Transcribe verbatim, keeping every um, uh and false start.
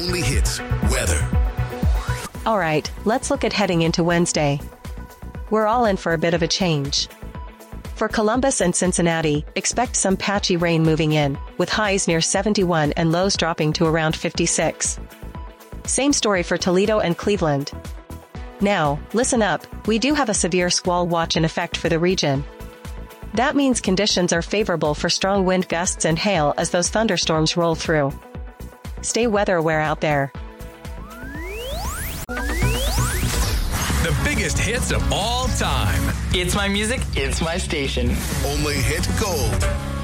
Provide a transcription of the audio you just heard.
only hits weather. All right, let's look at heading into Wednesday. We're all in for a bit of a change. For Columbus and Cincinnati, expect some patchy rain moving in, with highs near seventy-one and lows dropping to around fifty-six. Same story for Toledo and Cleveland. Now, listen up, we do have a severe squall watch in effect for the region. That means conditions are favorable for strong wind gusts and hail as those thunderstorms roll through. Stay weather aware out there. The biggest hits of all time. It's my music, it's my station. Only hit gold.